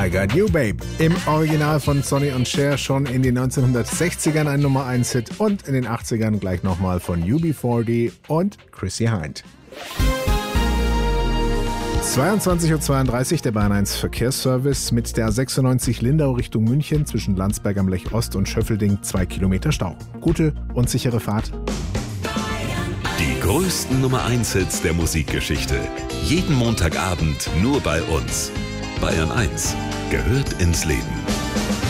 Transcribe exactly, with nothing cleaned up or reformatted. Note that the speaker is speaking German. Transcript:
I Got You Babe. Im Original von Sonny und Cher schon in den neunzehnhundertsechzigern ein Nummer eins Hit und in den achtzigern gleich nochmal von U B forty und Chrissy Hynde. zweiundzwanzig Uhr zweiunddreißig, der Bayern eins Verkehrsservice mit der sechsundneunzig Lindau Richtung München zwischen Landsberg am Lech Ost und Schöffelding zwei Kilometer Stau. Gute und sichere Fahrt. Die größten Nummer eins Hits der Musikgeschichte. Jeden Montagabend nur bei uns. Bayern eins gehört ins Leben.